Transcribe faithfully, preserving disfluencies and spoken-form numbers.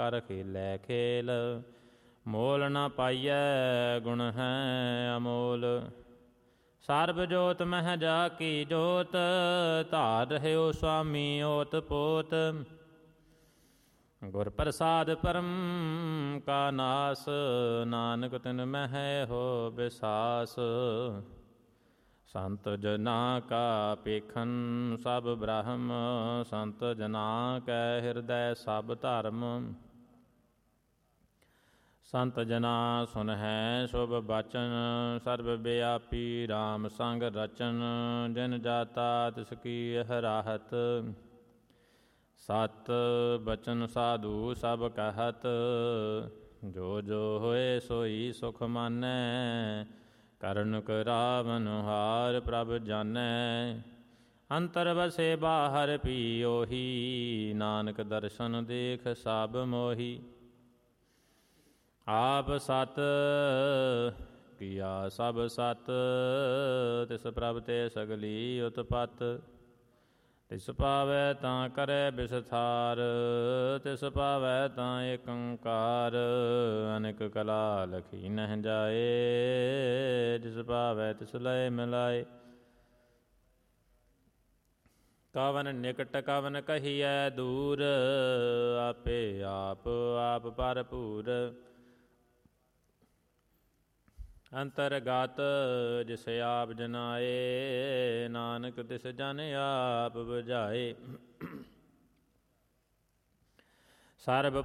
ਕਰ ਖੇਲੈ ਖੇਲ। ਮੋਲ ਨ ਪਾਈਐ ਗੁਣ ਹੈ ਅਮੋਲ। ਸਰਬ ਜੋਤ ਮਹਿ ਜਾ ਕੀ ਜੋਤ, ਧਾਰ ਰਹਿਓ ਸੁਆਮੀ ਓਤ ਪੋਤ। ਗੁਰ ਪ੍ਰਸਾਦ ਪਰਮ ਕਾ ਨਾਸ, ਨਾਨਕ ਤਿਨ ਮਹਿ ਹੋ ਬਿਸਾਸ। ਸੰਤ ਜਨਾ ਕਾ ਪੇਖਨ ਸਭ ਬ੍ਰਹਮ, ਸੰਤ ਜਨਾ ਕੈ ਹਿਰਦੈ ਸਭ ਧਰਮ। ਸੰਤ ਜਨਾ ਸੁਨਹਿ ਸ਼ੁਭ ਬਚਨ, ਸਰਬ ਵਿਆਪੀ ਰਾਮ ਸੰਗ ਰਚਨ। ਜਿਨ ਜਾਤਾ ਤਿਸ ਕੀ ਹਰਾਹਤ, ਸਤ ਬਚਨ ਸਾਧੂ ਸਭ ਕਹਿਤ। ਜੋ ਜੋ ਹੋਏ ਸੋਈ ਸੁਖ ਮਾਨੈ, ਕਰਨ ਕਰਾਵਨ ਹਾਰ ਪ੍ਰਭ ਜਾਨੈ। ਅੰਤਰ ਵਸੇ ਬਾਹਰ ਪੀ ਓਹੀ, ਨਾਨਕ ਦਰਸ਼ਨ ਦੇਖ ਸਭ ਮੋਹੀ। ਆਪ ਸਤ ਕੀਆ ਸਭ ਸਤ, ਤਿਸ ਪ੍ਰਭ ਤੇ ਸਗਲੀ ਉਤਪਤ। ਤਿਸ ਪਾਵੈ ਤਾਂ ਕਰੈ ਬਿਸਥਾਰ, ਤਿਸ ਪਾਵੈ ਤਾਂ ਏਕ ਓੰਕਾਰ। ਅਨੇਕ ਕਲਾ ਲਖੀ ਨਹਿ ਜਾਏ, ਜਿਸ ਪਾਵੈ ਤਿਸ ਲਇ ਮਿਲਾਏ। ਕਵਨ ਨਿਕਟ ਕਵਨ ਕਹੀਐ ਦੂਰ, ਆਪੇ ਆਪ ਆਪ ਭਰਪੂਰ। ਅੰਤਰਗਤ ਜਿਸ ਆਪ ਜਨਾਏ, ਨਾਨਕ ਤਿਸ ਜਨ ਆਪ ਬੁਝਾਏ। ਸਰਬ